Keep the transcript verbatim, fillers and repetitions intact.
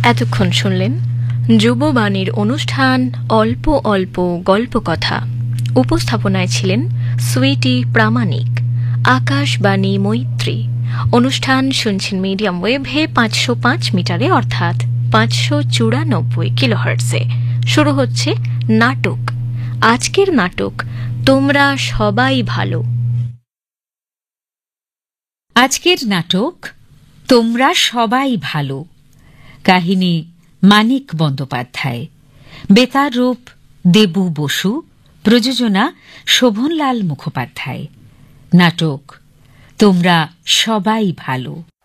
এতক্ষণ শুনলেন যুববাণীর অনুষ্ঠান অল্প অল্প গল্প কথা। উপস্থাপনায় ছিলেন সুইটি প্রামাণিক, আকাশবাণী মৈত্রী। অনুষ্ঠান শুনছেন মিডিয়াম ওয়েভে পাঁচশো পাঁচ মিটারে অর্থাৎ পাঁচশো চুরানব্বই কিলোহার্টজে। শুরু হচ্ছে নাটক। আজকের নাটক তোমরা সবাই ভালো। আজকের নাটক তোমরা সবাই ভালো। কাহিনী মানিক বন্দ্যোপাধ্যায়, বেতার রূপ দেবু বসু, প্রযোজনা শোভনলাল মুখোপাধ্যায়। নাটক তোমরা সবাই ভালো।